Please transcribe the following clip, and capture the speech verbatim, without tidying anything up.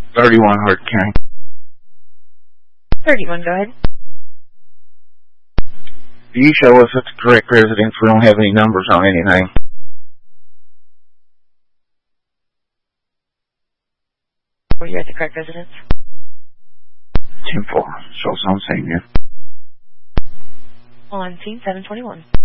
thirty-one Hart County. thirty-one, go ahead. Do you show us at the correct residence? We don't have any numbers on anything. Were you at the correct residence? ten four. Shows on senior. On scene seven twenty-one.